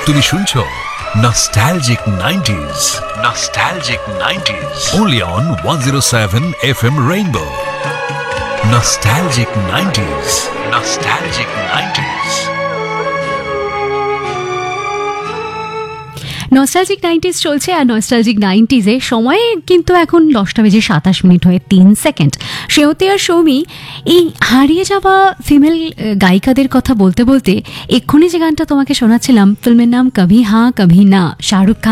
তুমি শুনছো Nostalgic 90s. Nostalgic 90s. Only on 107 FM Rainbow. Nostalgic 90s. Nostalgic 90s. Nostalgic 90s চলছে আর nostalgic 90s-এ সময় কিন্তু এখন 10:27 হয়ে 3 সেকেন্ড। শ্রেয়তী আর সৌমি এই হারিয়ে যাওয়া ফিমেল গায়িকাদের কথা বলতে বলতে এক্ষুনি যে গানটা তোমাকে শোনাচ্ছিলাম ফিল্মের নাম কভি হ্যাঁ কভি না, শাহরুখ খান